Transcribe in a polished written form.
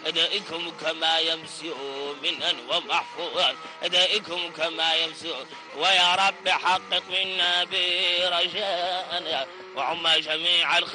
أدائكم كما يمسي منا ومحفوظا أدائكم كما يمسي ويا رب حقق منا برجاءنا وعم جميع الخير